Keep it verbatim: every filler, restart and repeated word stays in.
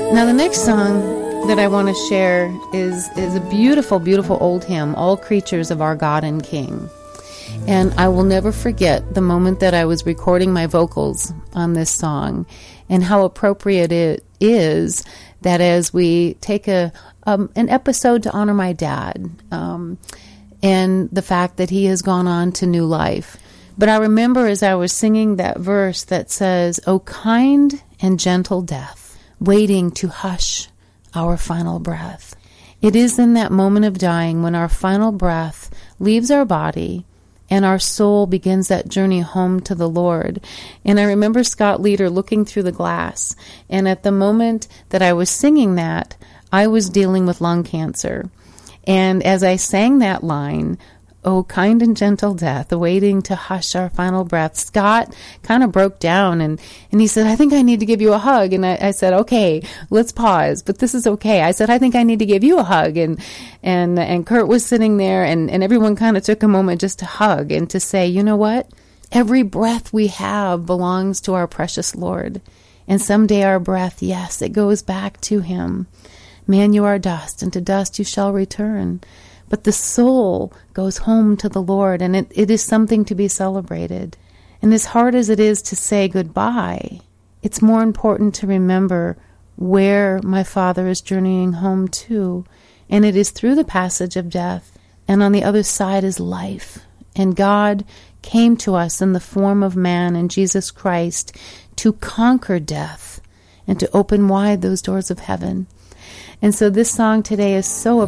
Now, the next song that I want to share is, is a beautiful, beautiful old hymn, All Creatures of Our God and King. And I will never forget the moment that I was recording my vocals on this song and how appropriate it is that as we take a um, an episode to honor my dad um, and the fact that he has gone on to new life. But I remember as I was singing that verse that says, "O kind and gentle death, waiting to hush our final breath." It is in that moment of dying when our final breath leaves our body and our soul begins that journey home to the Lord. And I remember Scott Leader looking through the glass. And at the moment that I was singing that, I was dealing with lung cancer. And as I sang that line, "Oh, kind and gentle death, waiting to hush our final breath," Scott kind of broke down and, and he said, "I think I need to give you a hug." And I, I said, "Okay, let's pause, but this is okay." I said, "I think I need to give you a hug." And and and Kurt was sitting there and, and everyone kind of took a moment just to hug and to say, you know what? Every breath we have belongs to our precious Lord. And someday our breath, yes, it goes back to him. "Man, you are dust, and to dust you shall return." But the soul goes home to the Lord, and it, it is something to be celebrated. And as hard as it is to say goodbye, it's more important to remember where my Father is journeying home to. And it is through the passage of death, and on the other side is life. And God came to us in the form of man in Jesus Christ to conquer death and to open wide those doors of heaven. And so this song today is so